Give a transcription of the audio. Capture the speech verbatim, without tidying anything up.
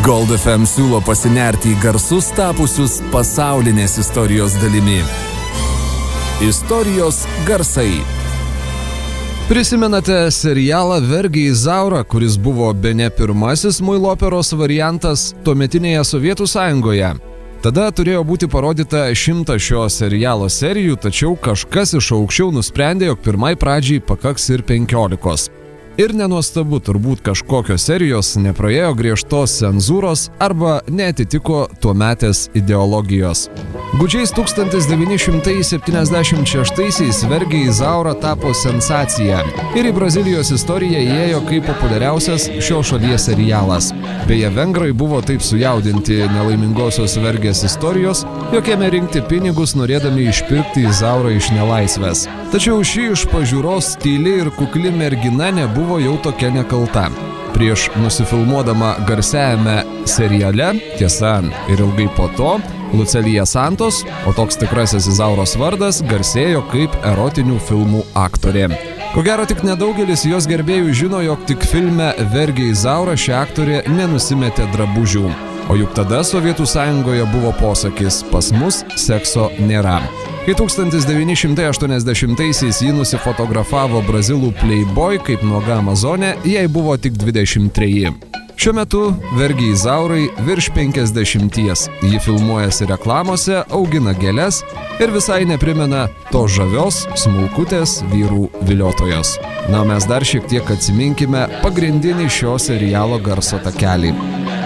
Gold F M siūlo pasinerti į garsus tapusius pasaulinės istorijos dalimi. Istorijos garsai. Prisimenate serialą Vergį Izaurą, kuris buvo bene pirmasis muiloperos variantas tuometinėje Sovietų Sąjungoje? Tada turėjo būti parodyta šimtas šio serialo serijų, tačiau kažkas iš aukščiau nusprendė, jog pirmai pradžiai pakaks ir penkiolikos. Ir nenuostabu, turbūt kažkokios serijos nepraėjo griežtos cenzūros arba neatitiko tuometės ideologijos. Gūdžiais tūkstantis devyni šimtai septyniasdešimt šeštaisiais Vergį Izaurą tapo sensacija ir į Brazilijos istoriją įėjo kaip populiariausias šio šalies serialas. Beje, vengrai buvo taip sujaudinti nelaimingosios vergės istorijos, jog ėmė rinkti pinigus norėdami išpirkti Izaurą iš nelaisvės. Tačiau ši iš pažiūros tyli ir kukli mergina nebuvo jau tokia nekalta. Prieš nusifilmuodama garsiajame seriale, tiesa, ir ilgai po to, Lucelija Santos, o toks tikrasis Izauros vardas, garsėjo kaip erotinių filmų aktorė. Ko gero tik nedaugelis jos gerbėjų žino, jog tik filme Vergį Izaurą ši aktorė nenusimetė drabužių. O juk tada Sovietų Sąjungoje buvo posakis "pas mus sekso nėra". Kai tūkstantis devyni šimtai aštuoniasdešimtaisiais ji nusifotografavo brazilų Playboy kaip nuoga amazonė, jai buvo tik dvidešimt treji. Šiuo metu Vergį Izaurai virš penkiasdešimties. Ji filmuojasi reklamose, augina gėles ir visai neprimena to žavios, smulkutės vyrų viliotojos. Na, mes dar šiek tiek atsiminkime pagrindinį šio serialo garso takelį.